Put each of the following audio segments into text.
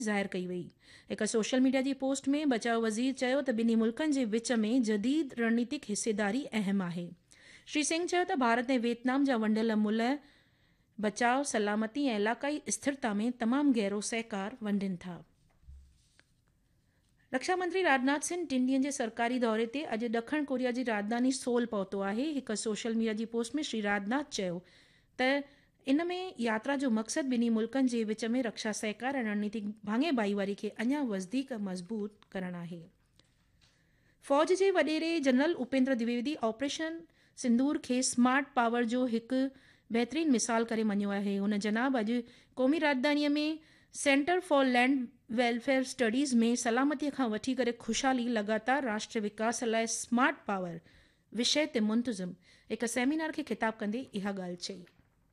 ज़ाहिर कई वई। हिकु सोशल मीडिया जी पोस्ट में बचाव वज़ीर चयो त ॿिन्ही मुल्कनि जे विच में जदीद रणनीतिक हिसेदारी अहम आहे। श्री सिंह चयो त भारत ऐं वियतनाम जा वंडियल मुल्क बचाव, सलामती ऐं इलाक़ाई स्थिरता में तमामु गहरो सहकार वंडनि था। रक्षा मंत्री राजनाथ सिंह 3 ॾींहनि जे सरकारी दौरे ते अॼु ॾखण कोरिया जी राजधानी सोल पहुतो आहे। हिकु सोशल मीडिया जी पोस्ट में श्री राजनाथ चयो त इन में यात्रा जो मक़सदु ॿिन्ही मुल्कनि जे विच में रक्षा सहकार ऐं रणनीतिक भाङे भाईवारी खे अञा वधीक मज़बूत करणु आहे। फ़ौज जे वॾेरे जनरल उपेंद्र द्विवेदी ऑपरेशन सिंदूर खे स्मार्ट पावर जो हिकु बहितरीन मिसाल करे मञियो आहे। हुन जनाब अॼु क़ौमी राजधानीअ में centre for land welfare studies में सलामतीअ खां वठी करे ख़ुशहाली लगातार राष्ट्र विकास लाइ स्मार्ट पावर विषय ते मुंतज़िम हिकु सेमिनार खे ख़िताब कंदे इहा ॻाल्हि चई।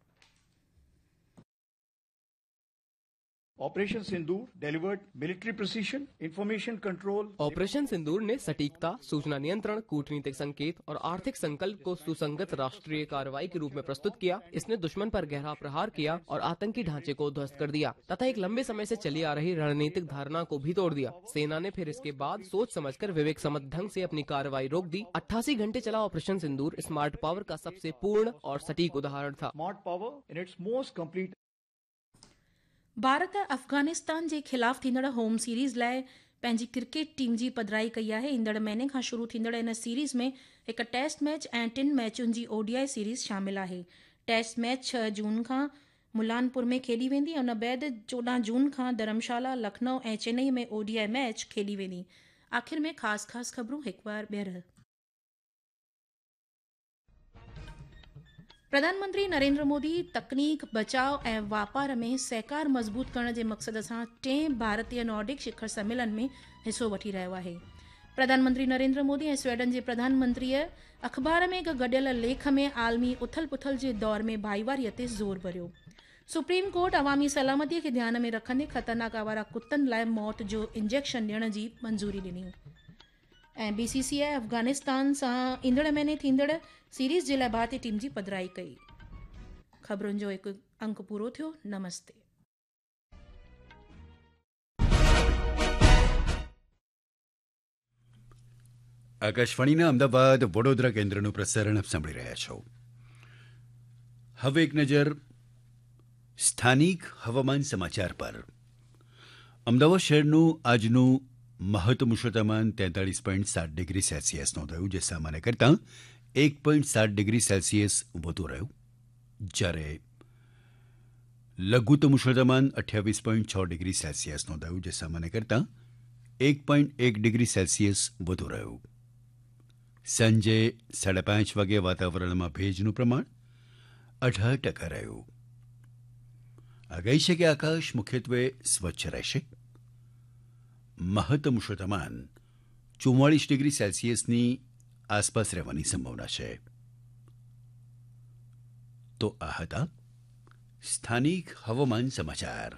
ऑपरेशन सिंदूर delivered military precision, information control. Operation सिंदूर ने सटीकता, सूचना नियंत्रण, कूटनीतिक संकेत और आर्थिक संकल्प को सुसंगत राष्ट्रीय कार्रवाई के रूप में प्रस्तुत किया। इसने दुश्मन पर गहरा प्रहार किया और आतंकी ढांचे को ध्वस्त कर दिया तथा एक लंबे समय से चली आ रही रणनीतिक धारणा को भी तोड़ दिया। सेना ने फिर इसके बाद सोच समझकर विवेक सम्मत ढंग से अपनी कार्रवाई रोक दी। 88 घंटे चला ऑपरेशन सिंदूर स्मार्ट पावर का सबसे पूर्ण और सटीक उदाहरण था। Smart power in its most complete. Bharat Afghanistan जे ख़िलाफ़ थींदड़ होम सीरीज़ लाइ पंहिंजी क्रिकेट टीम जी पधिराई कई आहे। ईंदड़ महीने खां शुरू थींदड़ इन सीरीज़ में हिकु टेस्ट मैच ऐं 3 मैचुनि जी ODI सीरीज़ शामिल आहे। टेस्ट मैच 6 जून खां मुलानपुर में खेॾी वेंदी ऐं उन बैदि 14 जून खां धर्मशाला, लखनऊ ऐं चेन्नई में ODI मैच खेॾी वेंदी। आख़िर में ख़ासि ख़बरूं हिकु बार ॿीहर। प्रधानमंत्री नरेंद्र मोदी तकनीक, बचाव ऐं वापार में सहकार मज़बूत करण जे मक़सद सां 3 भारतीय नॉर्डिक शिखर सम्मेलन में हिसो वठी रहियो आहे। प्रधानमंत्री नरेंद्र मोदी ऐं स्वीडन जे प्रधानमंत्रीअ अख़बार में हिकु गॾियल लेख में आलमी उथल पुथल जे दौर में भाईवारीअ ते ज़ोर भरियो। सुप्रीम कोर्ट अवामी सलामतीअ खे ध्यान में रखंदे ख़तरनाक आवारा कुतनि लाइ मौत जो इंजेक्शन ॾियण जी मंज़ूरी ॾिनी। ऐं BCCI अफ़गानिस्तान सां ईंदड़ महीने थींदड़ सीरीज़ जे लाइ भारतीय टीम जी पधिराई कई। ख़बरुनि जो हिकु अंक पूरो थियो। नमस्ते। આકાશવાણીના અમદાવાદ વડોદરા કેન્દ્રનું પ્રસારણ આપ સાંભળી રહ્યા છો। હવે એક નજર સ્થાનિક હવામાન સમાચાર પર। અમદાવાદ શહેરનું આજનું મહત્તમ ઉષ્ણતામાન 43.7 ડિગ્રી સેલ્સિયસ નોંધાયું, જે સામાન્ય કરતાં 1.7 ડિગ્રી સેલ્સિયસ વધુ રહ્યું, જ્યારે લઘુત્તમ ઉષ્ણતામાન 28.6 ડિગ્રી સેલ્સિયસ નોંધાયું, જે સામાન્ય કરતાં 1.1 ડિગ્રી સેલ્સિયસ વધુ રહ્યું। સાંજે 5:30 વાગે વાતાવરણમાં ભેજનું પ્રમાણ 18% રહ્યું। આગાહી છે કે આકાશ મુખ્યત્વે સ્વચ્છ રહેશે। મહત્તમ ઉષ્ણતામાન 44 ડિગ્રી સેલ્સિયસની આસપાસ રહેવાની સંભાવના છે। તો આ હતા સ્થાનિક હવામાન સમાચાર।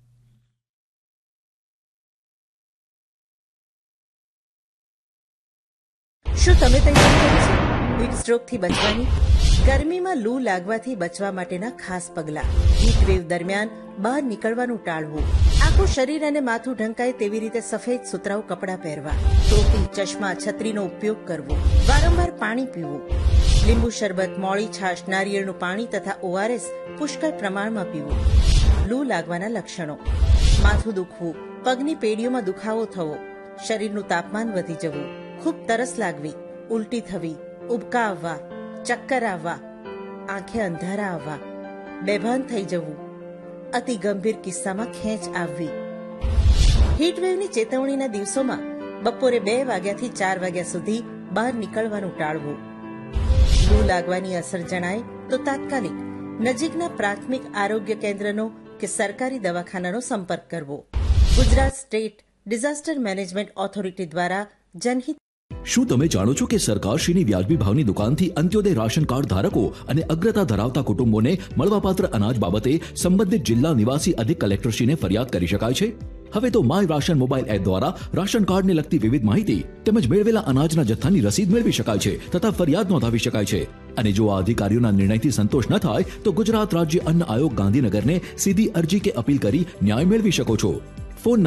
શું તમે તૈયાર કરી છે હીટ સ્ટ્રોકથી બચવાની? ગરમીમાં લૂ લાગવાથી બચવા માટેના ખાસ પગલાં। હીટ વેવ દરમિયાન બહાર નીકળવાનું ટાળવું। આખું શરીર અને માથું ઢંકાય તેવી રીતે સફેદ સુતરાઉ કપડાં પહેરવા। ટોપી, ચશ્મા, છત્રીનો ઉપયોગ કરવો। વારંવાર પાણી પીવું। લીંબુ શરબત, મોળી છાશ, નારિયેળનું પાણી તથા ORS પુષ્કળ પ્રમાણમાં પીવું। લૂ લાગવાના લક્ષણો: માથું દુખવું, પગની પેઢીઓમાં દુખાવો થવો, શરીરનું તાપમાન વધી જવું, ખૂબ તરસ લાગવી, ઉલટી થવી, ઉબકા આવવા, ચક્કર આવવા, આંખે અંધારા આવવા, બેભાન થઈ જવું, અતિ ગંભીર કિસ્સામાં ખેંચ આવવી। હીટવેવની ચેતવણીના દિવસોમાં બપોરે 2 વાગ્યાથી 4 વાગ્યા સુધી બહાર નીકળવાનું ટાળવું। લૂ લાગવાની અસર જણાય તો તાત્કાલિક નજીકના પ્રાથમિક આરોગ્ય કેન્દ્રનો કે સરકારી દવાખાનાનો સંપર્ક કરવો। Gujarat state disaster management authority દ્વારા જનહિત। શું તમે જાણો છો કે સરકારશ્રીની વ્યાજબી ભાવની દુકાનથી અંત્યોદય રાશન કાર્ડ ધારકો અને અગ્રતા ધરાવતા કુટુંબોને મળવાપાત્ર અનાજ બાબતે સંબંધિત જિલ્લા નિવાસી અધિક કલેક્ટરશ્રીને ફરિયાદ કરી શકાય છે? હવે તો માય રાશન મોબાઈલ એપ દ્વારા રાશન કાર્ડને લગતી વિવિધ માહિતી તેમજ મેળવેલા અનાજના જથ્થાની રસીદ મેળવી શકાય છે તથા ફરિયાદ નોંધાવી શકાય છે। અને જો આ અધિકારીઓના નિર્ણયથી સંતોષ ન થાય તો ગુજરાત રાજ્ય અન્ન આયોગ ગાંધીનગરને સીધી અરજી કે અપીલ કરી ન્યાય મેળવી શકો છો। ફોન